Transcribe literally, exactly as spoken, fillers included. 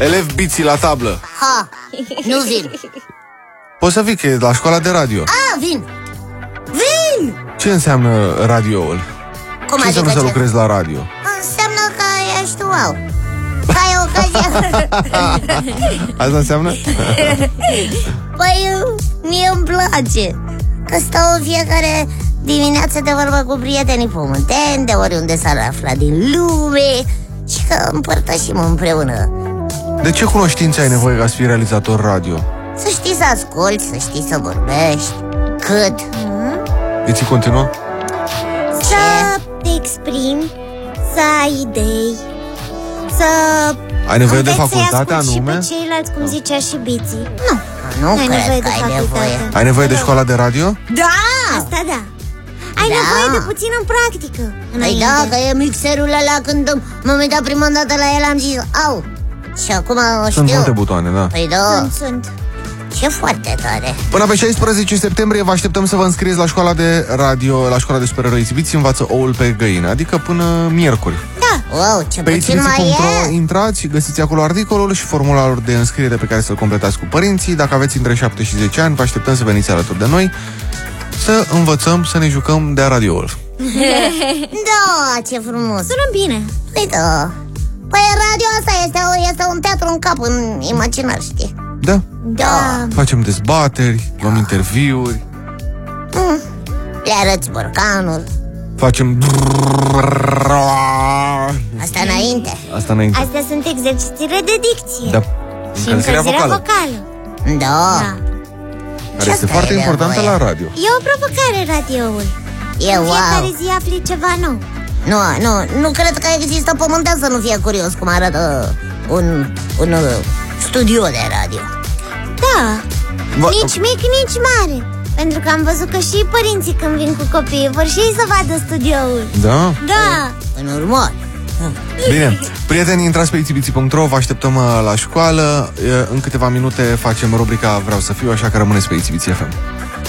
Elev biții la tablă. Ha, nu vin. Poți să vii, că e la școala de radio. A, vin. Vin! Ce înseamnă radioul? Cum Ce adică înseamnă să ce? lucrezi la radio? Înseamnă că ești wow. Că ai ocazia. Asta înseamnă? Păi, mie îmi place că stau în fiecare dimineață de vorbă cu prietenii pământeni, de oriunde s-ar afla din lume, și că împărtășim împreună. De ce cunoștințe ai nevoie ca să fii realizator radio? Să știi să asculti, să știi să vorbești. Cât? Îți continuă? Să te exprimi, să ai idei, să Ai nevoie de înveți facultate să-i asculti anume? și pe ceilalți, cum zicea și Biții. Nu, Nu ai cred nevoie că de ai facultate. nevoie. Ai nevoie de școala de radio? Da! Asta da. Ai Da. nevoie de puțină practică. Păi înainte. da, că e mixerul ăla. Când m-am uitat prima dată la el am zis au. Și acum o știu. Sunt multe butoane, da. Păi da, Sunt, sunt. ce foarte tare. Până pe șaisprezece septembrie vă așteptăm să vă înscrieți la școala de radio, la școala de supereroi Ițibiții, învață oul pe găină, adică până miercuri. Da. Wow, ce Pe puțin mai ițibiții punct ro e. intrați și găsiți acolo articolul și formularul de înscriere pe care să-l completați cu părinții. Dacă aveți între șapte și zece ani, vă așteptăm să veniți alături de noi să învățăm să ne jucăm de radioul. Da, ce frumos. Sună bine. Păi da. Păi radio asta este, este un teatru în cap, în imaginar, știi? Da, Da. facem dezbateri, luăm interviuri, Mm. Le arăți borcanul. facem... Asta înainte. Asta înainte. Astea sunt exercițiile de dicție. Da. Și Încălzirea încălzirea vocală, vocală. Da. Da. care este Ce foarte stai de importantă voie? la radio. E o provocare radioul. E În fiecare wow. zi afli ceva nou. Nu, nu, nu cred că există pământean să nu fie curios cum arată un, un uh, studio de radio. Da. Va- Nici mic, nici mare. Pentru că am văzut că și părinții când vin cu copiii vor și ei să vadă studioul. Da? Da. În urmă. Bine, prieteni, intrați pe ițibiții punct ro, vă așteptăm uh, la școală. Uh, În câteva minute facem rubrica Vreau să fiu, așa că rămâneți pe Ițibiții F M.